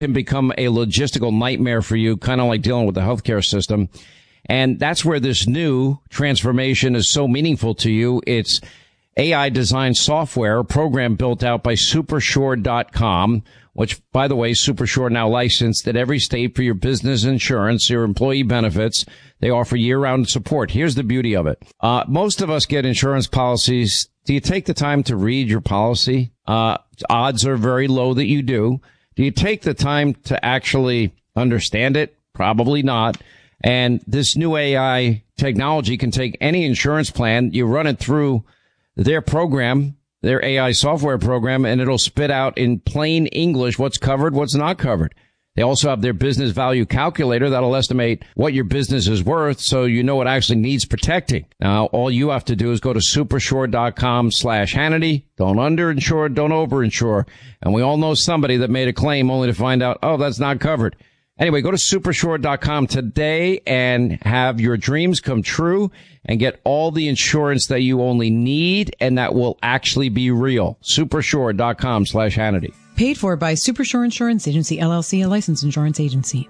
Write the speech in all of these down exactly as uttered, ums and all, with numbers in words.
can become a logistical nightmare for you, kind of like dealing with the healthcare system. And that's where this new transformation is so meaningful to you. It's A I designed software, a program built out by Supersure dot com, which, by the way, Supersure now licensed at every state for your business insurance, your employee benefits. They offer year-round support. Here's the beauty of it. Uh, most of us get insurance policies. Do you take the time to read your policy? Uh, odds are very low that you do. Do you take the time to actually understand it? Probably not. And this new A I technology can take any insurance plan, you run it through their program, their A I software program, and it'll spit out in plain English what's covered, what's not covered. They also have their business value calculator that'll estimate what your business is worth so you know what actually needs protecting. Now, all you have to do is go to Supersure dot com slash Hannity. Don't underinsure, don't overinsure. And we all know somebody that made a claim only to find out, oh, that's not covered. Anyway, go to Supersure dot com today and have your dreams come true and get all the insurance that you only need and that will actually be real. Supersure dot com slash Hannity. Paid for by Supersure Insurance Agency, L L C, a licensed insurance agency.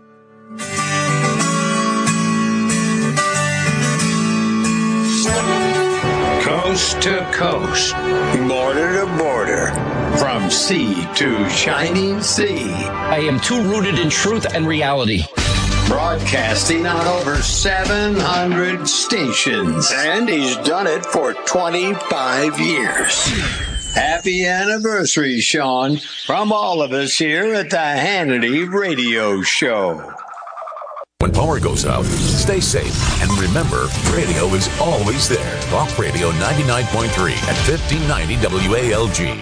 Coast to coast, border to border, from sea to shining sea. I am too rooted in truth and reality. Broadcasting on over seven hundred stations, and he's done it for twenty-five years. Happy anniversary, Sean, from all of us here at the Hannity Radio Show. When power goes out, stay safe. And remember, radio is always there. Talk Radio ninety-nine point three at fifteen ninety W A L G.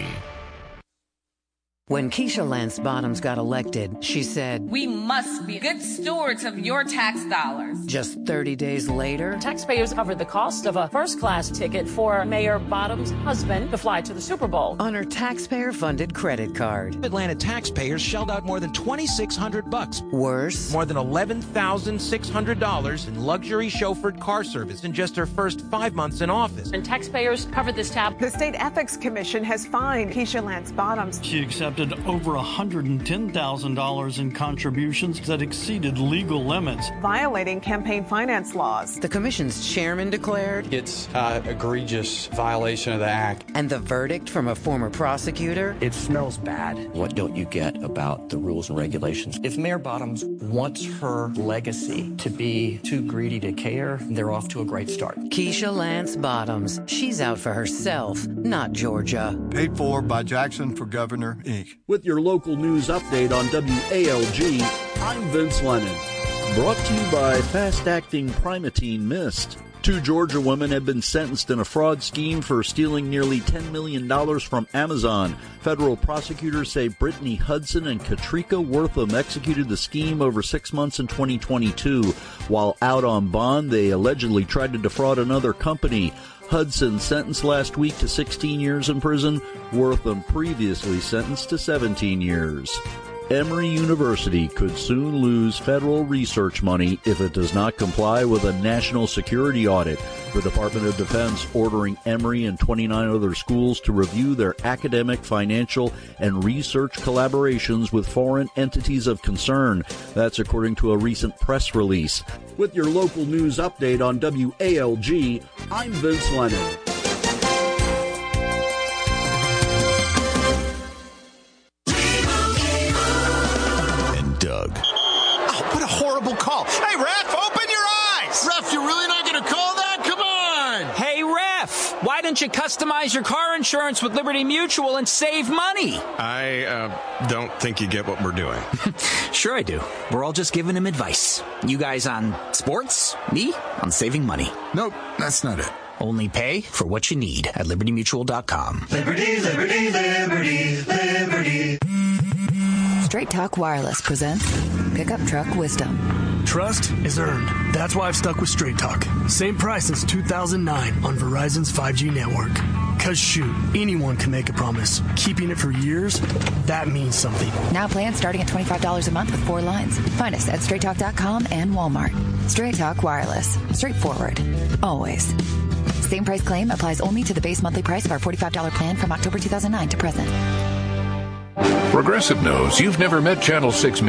When Keisha Lance Bottoms got elected, she said, "We must be good stewards of your tax dollars." Just thirty days later, taxpayers covered the cost of a first-class ticket for Mayor Bottoms' husband to fly to the Super Bowl on her taxpayer-funded credit card. Atlanta taxpayers shelled out more than twenty-six hundred bucks. Worse, more than eleven thousand six hundred dollars in luxury chauffeured car service in just her first five months in office. And taxpayers covered this tab. The State Ethics Commission has fined Keisha Lance Bottoms. She accepted over one hundred ten thousand dollars in contributions that exceeded legal limits, violating campaign finance laws. The commission's chairman declared it's an egregious violation of the act. And the verdict from a former prosecutor? It smells bad. What don't you get about the rules and regulations? If Mayor Bottoms wants her legacy to be too greedy to care, they're off to a great start. Keisha Lance Bottoms. She's out for herself, not Georgia. Paid for by Jackson for Governor, Incorporated. With your local news update on W A L G, I'm Vince Lennon. Brought to you by fast-acting Primatene Mist. Two Georgia women have been sentenced in a fraud scheme for stealing nearly ten million dollars from Amazon. Federal prosecutors say Brittany Hudson and Katrika Wortham executed the scheme over six months in twenty twenty-two. While out on bond, they allegedly tried to defraud another company. Hudson sentenced last week to sixteen years in prison. Wortham previously sentenced to seventeen years. Emory University could soon lose federal research money if it does not comply with a national security audit. The Department of Defense ordering Emory and twenty-nine other schools to review their academic, financial, and research collaborations with foreign entities of concern. That's according to a recent press release. With your local news update on W A L G, I'm Vince Lennon. Doug. Oh, what a horrible call. Hey, ref, open your eyes. Ref, you're really not going to call that? Come on. Hey, ref, why don't you customize your car insurance with Liberty Mutual and save money? I uh, don't think you get what we're doing. Sure I do. We're all just giving him advice. You guys on sports, me on saving money. Nope, that's not it. Only pay for what you need at liberty mutual dot com. Liberty, liberty, liberty, liberty. Straight Talk Wireless presents Pickup Truck Wisdom. Trust is earned. That's why I've stuck with Straight Talk. Same price since two thousand nine on Verizon's five G network. Cause shoot, anyone can make a promise. Keeping it for years, that means something. Now plans starting at twenty-five dollars a month with four lines. Find us at straight talk dot com and Walmart. Straight Talk Wireless. Straightforward. Always. Same price claim applies only to the base monthly price of our forty-five dollars plan from October two thousand nine to present. Progressive knows you've never met Channel six